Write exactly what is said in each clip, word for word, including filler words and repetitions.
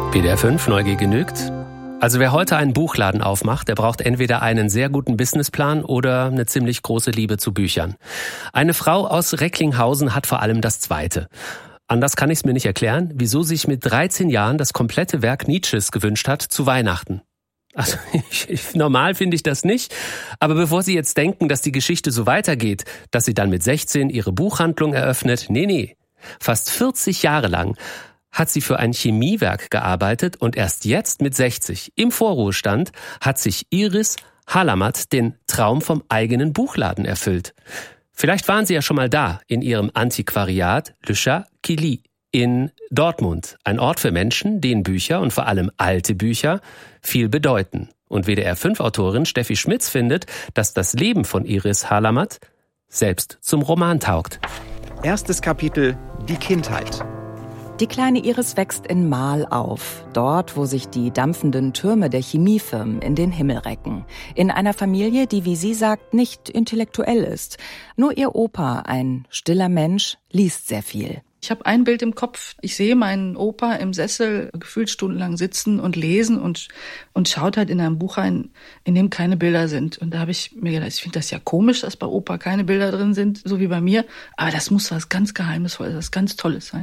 W D R fünf, Neugier genügt. Also wer heute einen Buchladen aufmacht, der braucht entweder einen sehr guten Businessplan oder eine ziemlich große Liebe zu Büchern. Eine Frau aus Recklinghausen hat vor allem das Zweite. Anders kann ich es mir nicht erklären, wieso sie sich mit dreizehn Jahren das komplette Werk Nietzsches gewünscht hat zu Weihnachten. Also ich, ich, normal finde ich das nicht, aber bevor Sie jetzt denken, dass die Geschichte so weitergeht, dass sie dann mit sechzehn ihre Buchhandlung eröffnet, nee, nee. Fast vierzig Jahre lang hat sie für ein Chemiewerk gearbeitet und erst jetzt mit sechzig, im Vorruhestand, hat sich Iris Halamat den Traum vom eigenen Buchladen erfüllt. Vielleicht waren Sie ja schon mal da, in Ihrem Antiquariat Le Chat qui lit in Dortmund. Ein Ort für Menschen, denen Bücher und vor allem alte Bücher viel bedeuten. Und W D R fünf Autorin Steffi Schmitz findet, dass das Leben von Iris Halamat selbst zum Roman taugt. Erstes Kapitel: Die Kindheit. Die kleine Iris wächst in Marl auf, dort, wo sich die dampfenden Türme der Chemiefirmen in den Himmel recken. In einer Familie, die, wie sie sagt, nicht intellektuell ist. Nur ihr Opa, ein stiller Mensch, liest sehr viel. Ich habe ein Bild im Kopf. Ich sehe meinen Opa im Sessel gefühlt stundenlang sitzen und lesen und und schaut halt in einem Buch rein, in dem keine Bilder sind. Und da habe ich mir gedacht, ich finde das ja komisch, dass bei Opa keine Bilder drin sind, so wie bei mir. Aber das muss was ganz Geheimnisvolles, was ganz Tolles sein.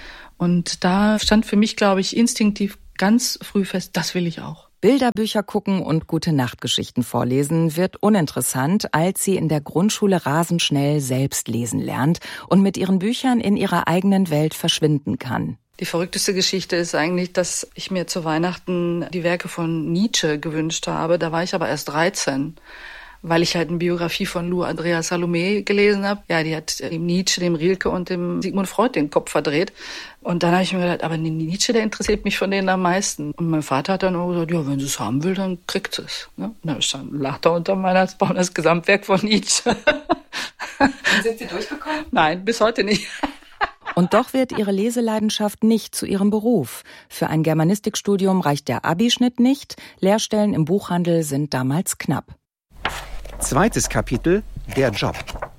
Und da stand für mich, glaube ich, instinktiv ganz früh fest, das will ich auch. Bilderbücher gucken und gute Nachtgeschichten vorlesen wird uninteressant, als sie in der Grundschule rasend schnell selbst lesen lernt und mit ihren Büchern in ihrer eigenen Welt verschwinden kann. Die verrückteste Geschichte ist eigentlich, dass ich mir zu Weihnachten die Werke von Nietzsche gewünscht habe. Da war ich aber erst dreizehn. Weil ich halt eine Biografie von Lou Andrea Salome gelesen habe. Ja, die hat dem Nietzsche, dem Rilke und dem Sigmund Freud den Kopf verdreht. Und dann habe ich mir gedacht, aber Nietzsche, der interessiert mich von denen am meisten. Und mein Vater hat dann auch gesagt, ja, wenn sie es haben will, dann kriegt sie es. Ne? Und dann habe ich dann lacht er unter Weihnachtsbaum das Gesamtwerk von Nietzsche. Und sind Sie durchgekommen? Nein, bis heute nicht. Und doch wird ihre Leseleidenschaft nicht zu ihrem Beruf. Für ein Germanistikstudium reicht der Abischnitt nicht. Lehrstellen im Buchhandel sind damals knapp. Zweites Kapitel: Der Job.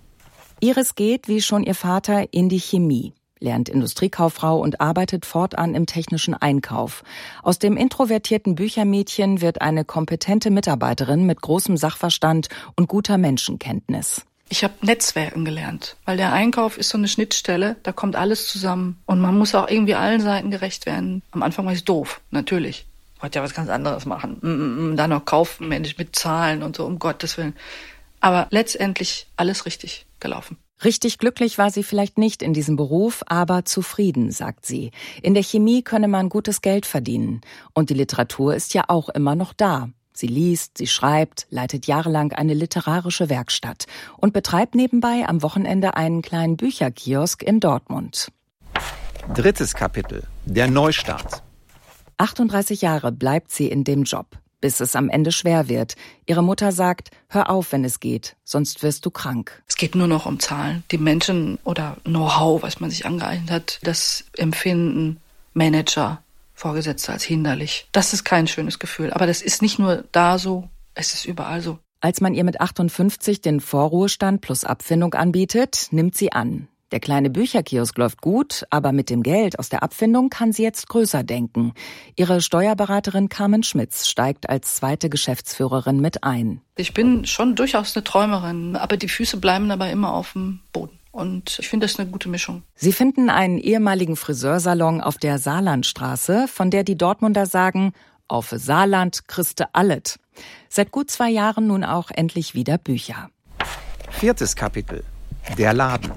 Iris geht, wie schon ihr Vater, in die Chemie, lernt Industriekauffrau und arbeitet fortan im technischen Einkauf. Aus dem introvertierten Büchermädchen wird eine kompetente Mitarbeiterin mit großem Sachverstand und guter Menschenkenntnis. Ich habe Netzwerken gelernt, weil der Einkauf ist so eine Schnittstelle, da kommt alles zusammen. Und man muss auch irgendwie allen Seiten gerecht werden. Am Anfang war ich doof, natürlich. Ich wollte ja was ganz anderes machen. Mm, mm, dann noch kaufmännisch mit Zahlen und so, um Gottes Willen. Aber letztendlich alles richtig gelaufen. Richtig glücklich war sie vielleicht nicht in diesem Beruf, aber zufrieden, sagt sie. In der Chemie könne man gutes Geld verdienen. Und die Literatur ist ja auch immer noch da. Sie liest, sie schreibt, leitet jahrelang eine literarische Werkstatt und betreibt nebenbei am Wochenende einen kleinen Bücherkiosk in Dortmund. Drittes Kapitel: Der Neustart. achtunddreißig Jahre bleibt sie in dem Job, bis es am Ende schwer wird. Ihre Mutter sagt, hör auf, wenn es geht, sonst wirst du krank. Es geht nur noch um Zahlen. Die Menschen oder Know-how, was man sich angeeignet hat, das empfinden Manager, Vorgesetzte als hinderlich. Das ist kein schönes Gefühl. Aber das ist nicht nur da so, es ist überall so. Als man ihr mit achtundfünfzig den Vorruhestand plus Abfindung anbietet, nimmt sie an. Der kleine Bücherkiosk läuft gut, aber mit dem Geld aus der Abfindung kann sie jetzt größer denken. Ihre Steuerberaterin Carmen Schmitz steigt als zweite Geschäftsführerin mit ein. Ich bin schon durchaus eine Träumerin, aber die Füße bleiben dabei immer auf dem Boden. Und ich finde, das ist eine gute Mischung. Sie finden einen ehemaligen Friseursalon auf der Saarlandstraße, von der die Dortmunder sagen, auf Saarland kriegste allet. Seit gut zwei Jahren nun auch endlich wieder Bücher. Viertes Kapitel: Der Laden.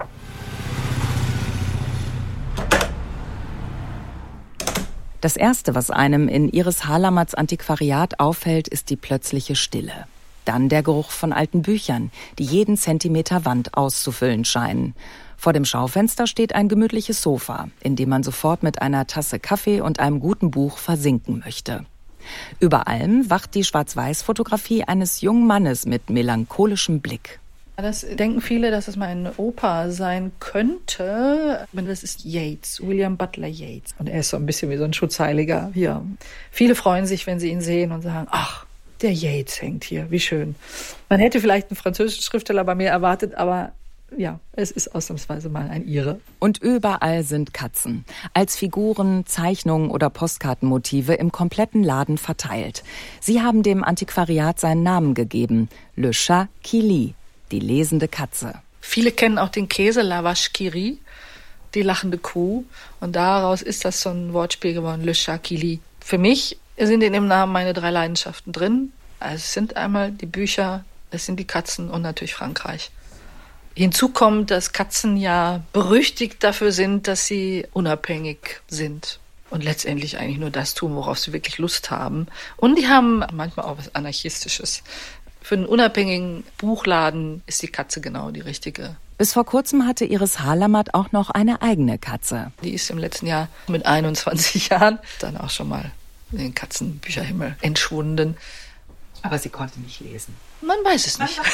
Das Erste, was einem in Iris Halamats Antiquariat auffällt, ist die plötzliche Stille. Dann der Geruch von alten Büchern, die jeden Zentimeter Wand auszufüllen scheinen. Vor dem Schaufenster steht ein gemütliches Sofa, in dem man sofort mit einer Tasse Kaffee und einem guten Buch versinken möchte. Über allem wacht die Schwarz-Weiß-Fotografie eines jungen Mannes mit melancholischem Blick. Das denken viele, dass es mein Opa sein könnte. Das ist Yeats, William Butler Yeats. Und er ist so ein bisschen wie so ein Schutzheiliger hier. Viele freuen sich, wenn sie ihn sehen und sagen, ach, der Yeats hängt hier, wie schön. Man hätte vielleicht einen französischen Schriftsteller bei mir erwartet, aber ja, es ist ausnahmsweise mal ein Ire. Und überall sind Katzen. Als Figuren, Zeichnungen oder Postkartenmotive im kompletten Laden verteilt. Sie haben dem Antiquariat seinen Namen gegeben. Le Chat qui lit, die lesende Katze. Viele kennen auch den Käse La Vache qui rit, die lachende Kuh. Und daraus ist das so ein Wortspiel geworden, Le Chat qui lit. Für mich sind in dem Namen meine drei Leidenschaften drin. Also es sind einmal die Bücher, es sind die Katzen und natürlich Frankreich. Hinzu kommt, dass Katzen ja berüchtigt dafür sind, dass sie unabhängig sind und letztendlich eigentlich nur das tun, worauf sie wirklich Lust haben. Und die haben manchmal auch was Anarchistisches. Für einen unabhängigen Buchladen ist die Katze genau die richtige. Bis vor kurzem hatte Iris Harlamat auch noch eine eigene Katze. Die ist im letzten Jahr mit einundzwanzig Jahren dann auch schon mal in den Katzenbücherhimmel entschwunden. Aber sie konnte nicht lesen. Man weiß es nicht.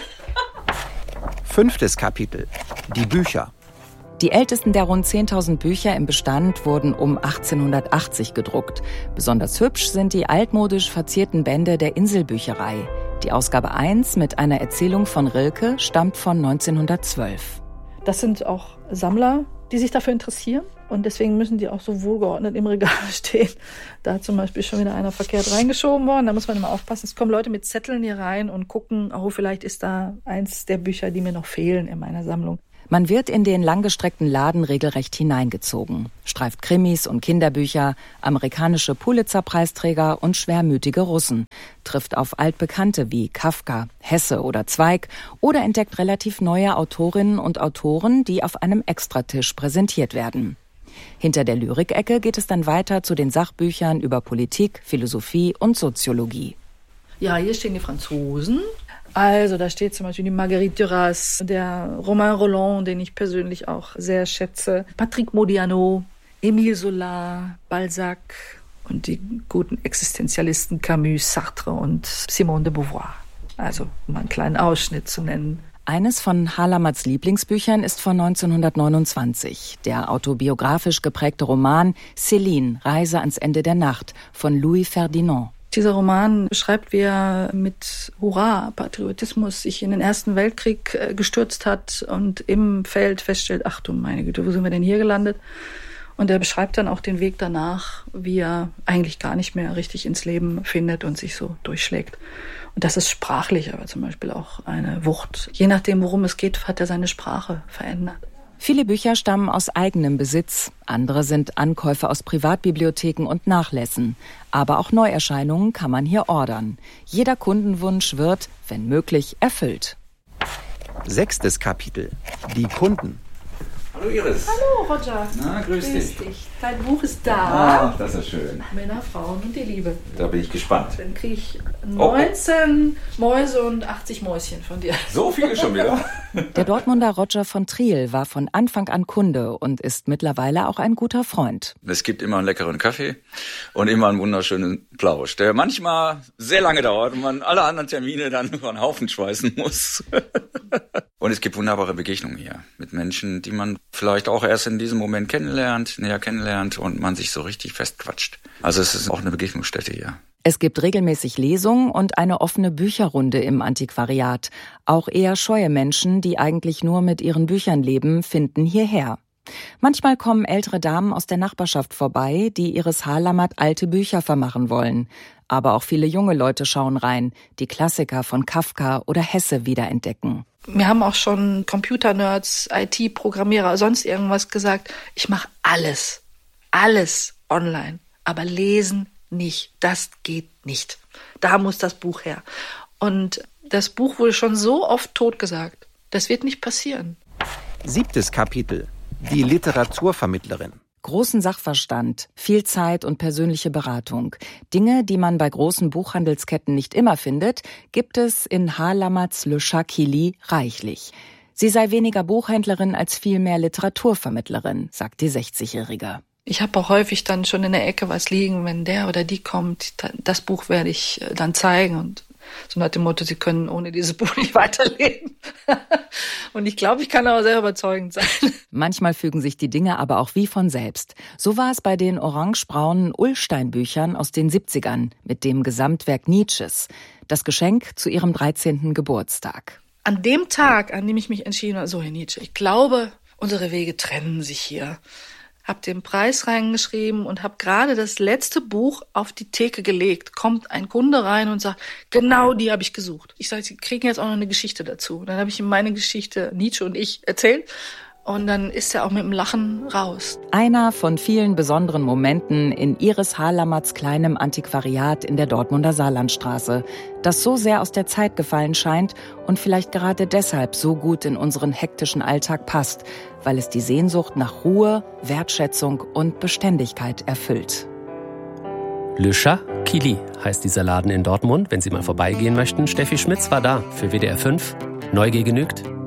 Fünftes Kapitel. Die Bücher. Die ältesten der rund zehntausend Bücher im Bestand wurden um achtzehnhundertachtzig gedruckt. Besonders hübsch sind die altmodisch verzierten Bände der Inselbücherei. Die Ausgabe eins mit einer Erzählung von Rilke stammt von neunzehnhundertzwölf. Das sind auch Sammler, die sich dafür interessieren. Und deswegen müssen die auch so wohlgeordnet im Regal stehen. Da hat zum Beispiel schon wieder einer verkehrt reingeschoben worden. Da muss man immer aufpassen. Es kommen Leute mit Zetteln hier rein und gucken, oh, vielleicht ist da eins der Bücher, die mir noch fehlen in meiner Sammlung. Man wird in den langgestreckten Laden regelrecht hineingezogen, streift Krimis und Kinderbücher, amerikanische Pulitzer-Preisträger und schwermütige Russen, trifft auf Altbekannte wie Kafka, Hesse oder Zweig oder entdeckt relativ neue Autorinnen und Autoren, die auf einem Extratisch präsentiert werden. Hinter der Lyrikecke geht es dann weiter zu den Sachbüchern über Politik, Philosophie und Soziologie. Ja, hier stehen die Franzosen. Also da steht zum Beispiel die Marguerite Duras, der Romain Rolland, den ich persönlich auch sehr schätze, Patrick Modiano, Émile Zola, Balzac und die guten Existenzialisten Camus, Sartre und Simone de Beauvoir. Also um einen kleinen Ausschnitt zu nennen. Eines von Harlamats Lieblingsbüchern ist von neunzehnhundertneunundzwanzig, der autobiografisch geprägte Roman Céline, Reise ans Ende der Nacht von Louis Ferdinand. Dieser Roman beschreibt, wie er mit Hurra, Patriotismus sich in den Ersten Weltkrieg gestürzt hat und im Feld feststellt, ach du meine Güte, wo sind wir denn hier gelandet? Und er beschreibt dann auch den Weg danach, wie er eigentlich gar nicht mehr richtig ins Leben findet und sich so durchschlägt. Und das ist sprachlich aber zum Beispiel auch eine Wucht. Je nachdem, worum es geht, hat er seine Sprache verändert. Viele Bücher stammen aus eigenem Besitz, andere sind Ankäufe aus Privatbibliotheken und Nachlässen. Aber auch Neuerscheinungen kann man hier ordern. Jeder Kundenwunsch wird, wenn möglich, erfüllt. Sechstes Kapitel. Die Kunden. Hallo Iris. Hallo Roger. Na, grüß, grüß dich. dich. Dein Buch ist da. Ach, das ist schön. Männer, Frauen und die Liebe. Da bin ich gespannt. Dann kriege ich neunzehn oh. Mäuse und achtzig Mäuschen von dir. So viele schon wieder? Der Dortmunder Roger von Triel war von Anfang an Kunde und ist mittlerweile auch ein guter Freund. Es gibt immer einen leckeren Kaffee und immer einen wunderschönen Plausch, der manchmal sehr lange dauert und man alle anderen Termine dann über einen Haufen schweißen muss. Und es gibt wunderbare Begegnungen hier mit Menschen, die man vielleicht auch erst in diesem Moment kennenlernt, näher kennenlernt und man sich so richtig festquatscht. Also es ist auch eine Begegnungsstätte hier. Es gibt regelmäßig Lesungen und eine offene Bücherrunde im Antiquariat. Auch eher scheue Menschen, die eigentlich nur mit ihren Büchern leben, finden hierher. Manchmal kommen ältere Damen aus der Nachbarschaft vorbei, die Iris Harlamat alte Bücher vermachen wollen. Aber auch viele junge Leute schauen rein, die Klassiker von Kafka oder Hesse wiederentdecken. Mir haben auch schon Computernerds, I T-Programmierer, sonst irgendwas gesagt, ich mache alles, alles online, aber lesen nicht. Das geht nicht. Da muss das Buch her. Und das Buch wurde schon so oft totgesagt. Das wird nicht passieren. Siebtes Kapitel. Die Literaturvermittlerin. Großen Sachverstand, viel Zeit und persönliche Beratung. Dinge, die man bei großen Buchhandelsketten nicht immer findet, gibt es in Harlamats Le Chat qui lit reichlich. Sie sei weniger Buchhändlerin als vielmehr Literaturvermittlerin, sagt die sechzigjährige. Ich habe auch häufig dann schon in der Ecke was liegen, wenn der oder die kommt, das Buch werde ich dann zeigen und so nach dem Motto, sie können ohne dieses Buch nicht weiterleben. Und ich glaube, ich kann aber sehr überzeugend sein. Manchmal fügen sich die Dinge aber auch wie von selbst. So war es bei den orangebraunen Ullstein-Büchern aus den siebzigern mit dem Gesamtwerk Nietzsches. Das Geschenk zu ihrem dreizehnten Geburtstag. an dem Tag, an dem ich mich entschieden habe, so Herr Nietzsche, ich glaube, unsere Wege trennen sich hier. Hab den Preis reingeschrieben und habe gerade das letzte Buch auf die Theke gelegt. Kommt ein Kunde rein und sagt, genau die habe ich gesucht. Ich sage, Sie kriegen jetzt auch noch eine Geschichte dazu. Dann habe ich ihm meine Geschichte, Nietzsche und ich, erzählt. Und dann ist er auch mit dem Lachen raus. Einer von vielen besonderen Momenten in Iris Harlamerts kleinem Antiquariat in der Dortmunder Saarlandstraße, das so sehr aus der Zeit gefallen scheint und vielleicht gerade deshalb so gut in unseren hektischen Alltag passt, weil es die Sehnsucht nach Ruhe, Wertschätzung und Beständigkeit erfüllt. Le Chat Kili heißt dieser Laden in Dortmund. Wenn Sie mal vorbeigehen möchten, Steffi Schmitz war da für W D R fünf. Neugier genügt.